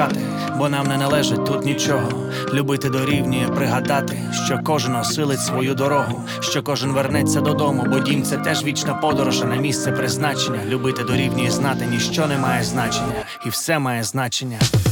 шукати, бо нам не належить тут нічого. Любити дорівнює пригадати, що кожен осилить свою дорогу, що кожен вернеться додому, бо дім — це теж вічна подорож, а не місце призначення. Любити дорівнює знати, ніщо не має значення, і все має значення.